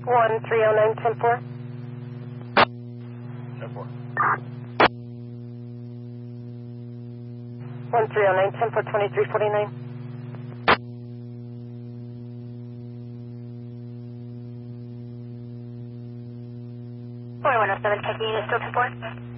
1309-10-4. 10-4. 1309-10-4, 2349. Muy buenas tardes, aquí de Stop Support.